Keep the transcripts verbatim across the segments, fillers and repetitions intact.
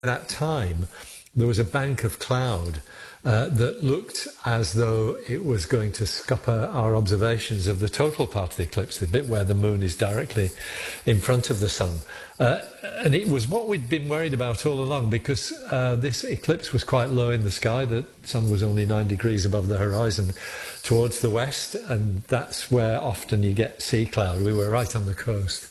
that time, there was a bank of cloud uh, that looked as though it was going to scupper our observations of the total part of the eclipse, the bit where the moon is directly in front of the sun. Uh, and it was what we'd been worried about all along, because uh, this eclipse was quite low in the sky. The sun was only nine degrees above the horizon towards the west, and that's where often you get sea cloud. We were right on the coast.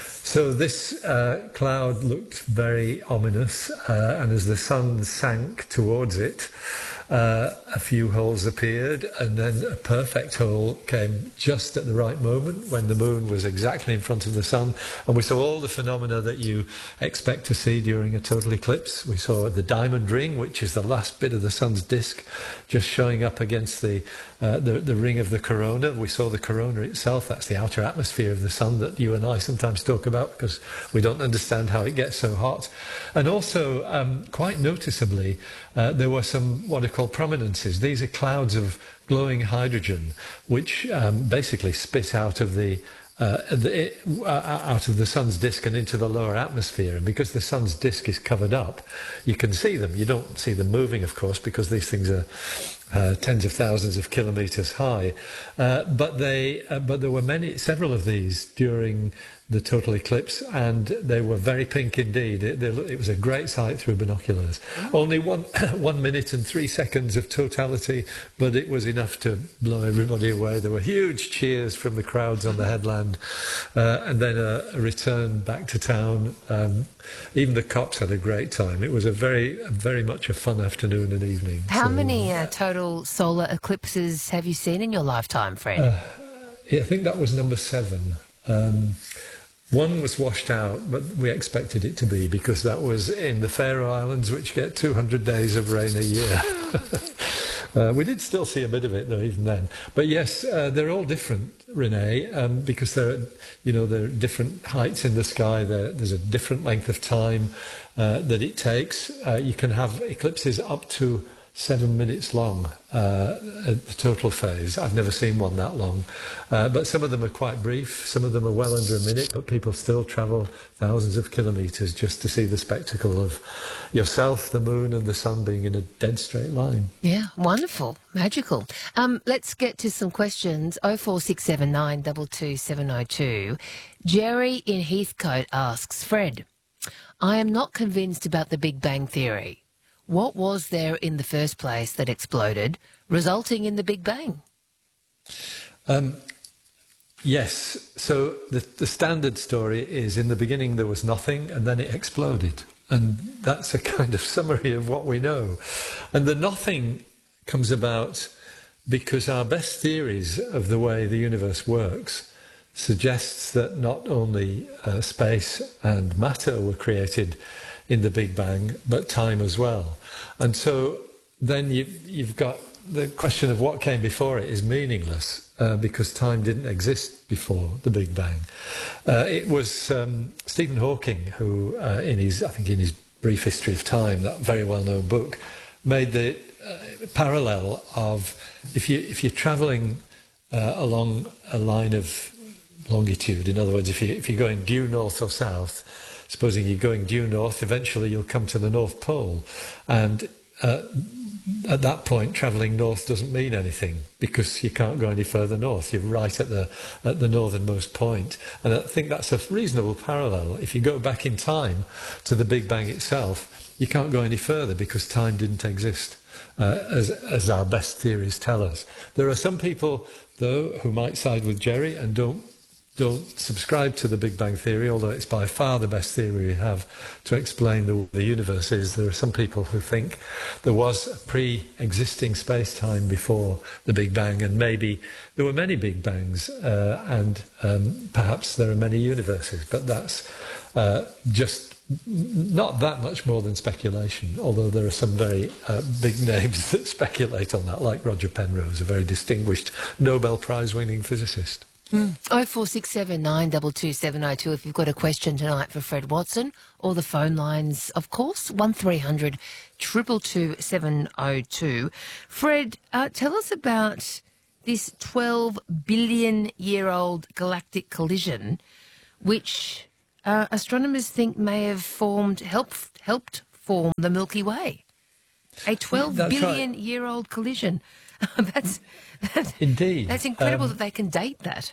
So this uh, cloud looked very ominous, uh, and as the sun sank towards it, uh, a few holes appeared, and then a perfect hole came just at the right moment when the moon was exactly in front of the sun, and we saw all the phenomena that you expect to see during a total eclipse. We saw the diamond ring, which is the last bit of the sun's disk, just showing up against the Uh, the, the ring of the corona. We saw the corona itself. That's the outer atmosphere of the sun that you and I sometimes talk about because we don't understand how it gets so hot. And also, um, quite noticeably, uh, there were some what are called prominences. These are clouds of glowing hydrogen, which um, basically spit out of the Uh, the, uh, out of the sun's disk and into the lower atmosphere. And because the sun's disk is covered up, you can see them. You don't see them moving, of course, because these things are uh, tens of thousands of kilometers high. Uh, but they, uh, but there were many, several of these during the total eclipse, and they were very pink indeed. It, they, it was a great sight through binoculars. Only one one minute and three seconds of totality, but it was enough to blow everybody away. There were huge cheers from the crowds on the headland, uh, and then a, a return back to town. Um, even the cops had a great time. It was a very, very much a fun afternoon and evening. How so, many uh, total solar eclipses have you seen in your lifetime, Fred? Uh, yeah, I think that was number seven. Um, One was washed out, but we expected it to be because that was in the Faroe Islands, which get two hundred days of rain a year. uh, we did still see a bit of it, though, even then. But yes, uh, they're all different, Renee, um, because they're, you know, there are different heights in the sky. There, there's a different length of time uh, that it takes. Uh, you can have eclipses up to seven minutes long uh, at the total phase. I've never seen one that long. Uh, but some of them are quite brief. Some of them are well under a minute, but people still travel thousands of kilometres just to see the spectacle of yourself, the moon and the sun being in a dead straight line. Yeah, wonderful, magical. Um, let's get to some questions. oh four six seven nine two two seven oh two. Jerry in Heathcote asks, Fred, I am not convinced about the Big Bang Theory. What was there in the first place that exploded, resulting in the Big Bang? Um, yes. So the, the standard story is in the beginning there was nothing and then it exploded. And that's a kind of summary of what we know. And the nothing comes about because our best theories of the way the universe works suggests that not only uh, space and matter were created in the Big Bang, but time as well. And so then you've, you've got the question of what came before it is meaningless uh, because time didn't exist before the Big Bang. Uh, it was um, Stephen Hawking who, uh, in his, I think in his Brief History of Time, that very well-known book, made the uh, parallel of if, you, if you're travelling uh, along a line of longitude, in other words, if, you, if you're going due north or south, supposing you're going due north, eventually you'll come to the North Pole. And uh, at that point, travelling north doesn't mean anything because you can't go any further north. You're right at the at the northernmost point. And I think that's a reasonable parallel. If you go back in time to the Big Bang itself, you can't go any further because time didn't exist, uh, as, as our best theories tell us. There are some people, though, who might side with Jerry and don't don't subscribe to the Big Bang Theory, although it's by far the best theory we have to explain the, the universe is. There are some people who think there was a pre-existing space-time before the Big Bang, and maybe there were many Big Bangs, uh, and um, perhaps there are many universes, but that's uh, just not that much more than speculation, although there are some very uh, big names that speculate on that, like Roger Penrose, a very distinguished Nobel Prize-winning physicist. Mm. oh four six seven nine two two seven oh two if you've got a question tonight for Fred Watson, or the phone lines, of course, one three hundred two two two seven oh two. Fred, uh, tell us about this twelve billion year old galactic collision, which uh, astronomers think may have formed, helped, helped form the Milky Way. A twelve That's billion right. year old collision. that's, that's Indeed. That's incredible Um, that they can date that.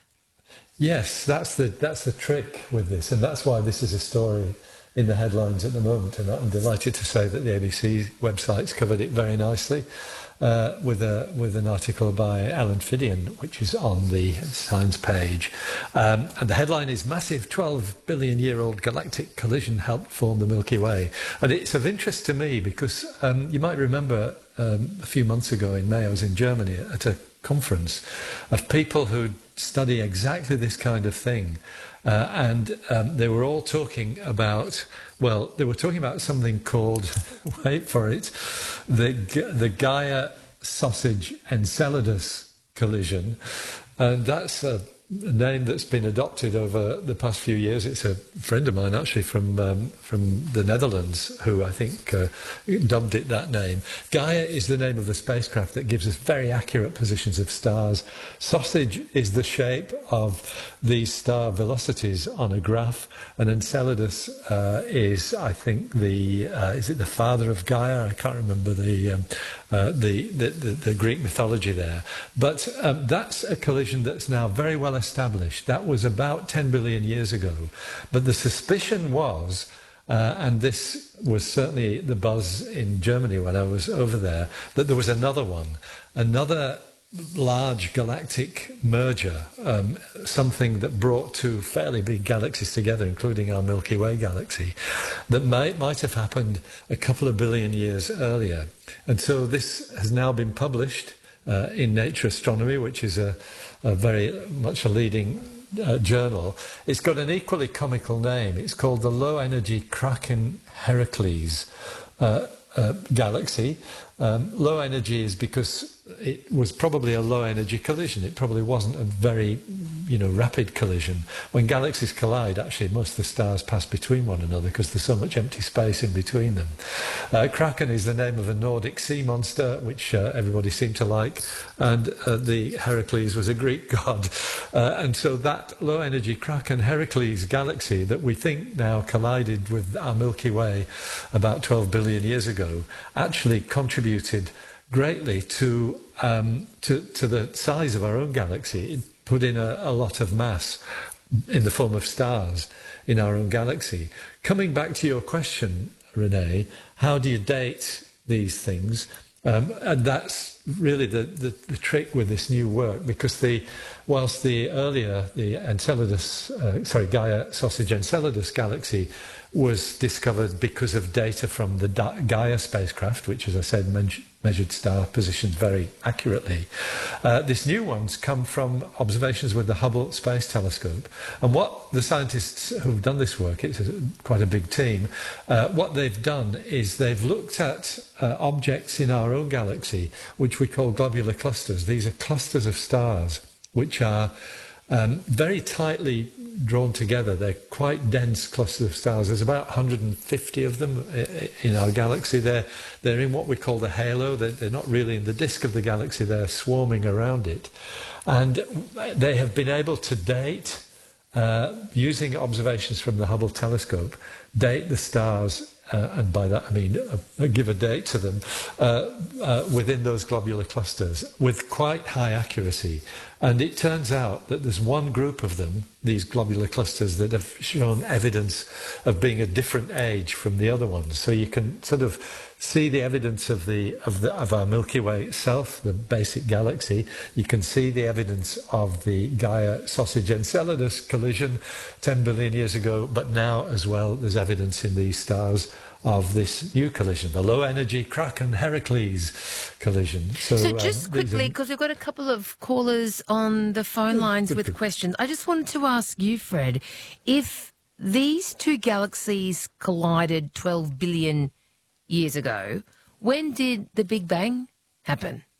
Yes, that's the that's the trick with this, and that's why this is a story in the headlines at the moment. And I'm delighted to say that the A B C website's covered it very nicely uh, with a with an article by Alan Fidian, which is on the Science page. Um, and the headline is "Massive twelve billion year old galactic collision helped form the Milky Way." And it's of interest to me because um, you might remember um, a few months ago in May I was in Germany at a conference of people who study exactly this kind of thing. Uh, and um, they were all talking about, well, they were talking about something called, wait for it, the, the Gaia sausage Enceladus collision. And that's a name that's been adopted over the past few years. It's a friend of mine actually from um, from the Netherlands who I think uh, dubbed it that name. Gaia is the name of the spacecraft that gives us very accurate positions of stars. Sausage is the shape of the star velocities on a graph, and Enceladus uh, is, I think, the uh, is it the father of Gaia? I can't remember the um, uh, the, the, the the Greek mythology there, but um, that's a collision that's now very well established. That was about ten billion years ago, but the suspicion was, uh, and this was certainly the buzz in Germany when I was over there, that there was another one, another large galactic merger, um, something that brought two fairly big galaxies together, including our Milky Way galaxy, that might, might have happened a couple of billion years earlier. And so this has now been published uh, in Nature Astronomy, which is a, a very much a leading uh, journal. It's got an equally comical name. It's called the Low Energy Kraken Heracles uh, uh, galaxy. Um, low energy is because it was probably a low energy collision. It probably wasn't a very, you know, rapid collision. When galaxies collide, actually, most of the stars pass between one another because there's so much empty space in between them. Uh, Kraken is the name of a Nordic sea monster, which uh, everybody seemed to like, and uh, the Heracles was a Greek god. Uh, and so that low energy Kraken Heracles galaxy that we think now collided with our Milky Way about twelve billion years ago actually contributed greatly to, um, to to the size of our own galaxy. It put in a, a lot of mass in the form of stars in our own galaxy. Coming back to your question, Renee, how do you date these things? Um, and that's really the, the, the trick with this new work, because the whilst the earlier, the Enceladus, uh, sorry, Gaia Sausage Enceladus galaxy was discovered because of data from the Gaia spacecraft, which, as I said, me- measured star positions very accurately. Uh, this new one's come from observations with the Hubble Space Telescope. And what the scientists who've done this work, it's a, quite a big team, uh, what they've done is they've looked at uh, objects in our own galaxy, which we call globular clusters. These are clusters of stars which are um, very tightly drawn together. They're quite dense clusters of stars. There's about one hundred fifty of them in our galaxy. They're, they're in what we call the halo. They're, they're not really in the disk of the galaxy. They're swarming around it. And they have been able to date, uh, using observations from the Hubble telescope, date the stars, uh, and by that I mean uh, give a date to them, uh, uh, within those globular clusters with quite high accuracy. And it turns out that there's one group of them, these globular clusters, that have shown evidence of being a different age from the other ones. So you can sort of see the evidence of the of the of our Milky Way itself, the basic galaxy. You can see the evidence of the Gaia Sausage Enceladus collision ten billion years ago, but now as well there's evidence in these stars of this new collision, the low energy Kraken Heracles collision. So, so just um, quickly, because we've got a couple of callers on the phone lines good, with good. questions, I just wanted to ask you, Fred, if these two galaxies collided twelve billion years ago, when did the Big Bang happen?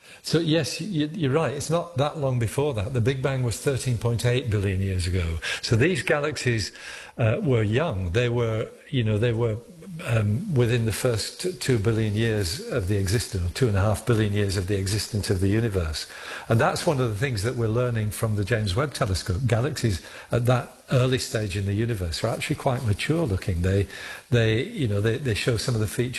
So yes, you, you're right. It's not that long before that. The Big Bang was thirteen point eight billion years ago. So these galaxies uh, were young. They were, you know, they were um, within the first two billion years of the existence, or two and a half billion years of the existence of the universe. And that's one of the things that we're learning from the James Webb Telescope. Galaxies at that early stage in the universe are actually quite mature looking. They, they, you know, they, they show some of the features